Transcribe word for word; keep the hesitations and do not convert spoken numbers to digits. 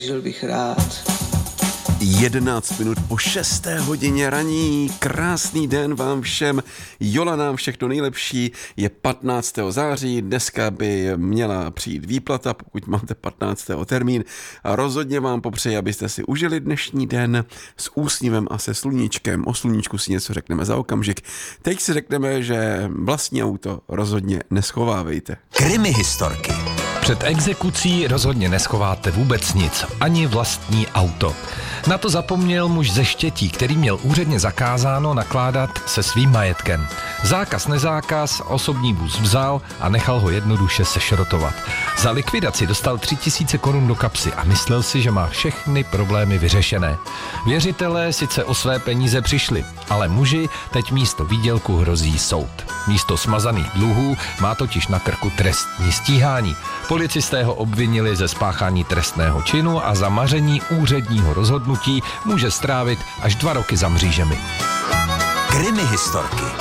Žil bych rád. jedenáct minut po šesté hodině raní. Krásný den vám všem. Jola nám všechno nejlepší. Je patnáctého září. Dneska by měla přijít výplata, pokud máte patnáctého termín. A rozhodně vám popřeji, abyste si užili dnešní den s úsměvem a se sluníčkem. O sluníčku si něco řekneme za okamžik. Teď si řekneme, že vlastní auto rozhodně neschovávejte. Krimi historky. Před exekucí rozhodně neschováte vůbec nic, ani vlastní auto. Na to zapomněl muž ze Štětí, který měl úředně zakázáno nakládat se svým majetkem. Zákaz nezákaz, osobní vůz vzal a nechal ho jednoduše sešrotovat. Za likvidaci dostal tři tisíce korun do kapsy a myslel si, že má všechny problémy vyřešené. Věřitelé sice o své peníze přišli, ale muži teď místo výdělku hrozí soud. Místo smazaných dluhů má totiž na krku trestní stíhání. Policisté ho obvinili ze spáchání trestného činu a za maření úředního rozhodnutí může strávit až dva roky za mřížemi. Krimi historky.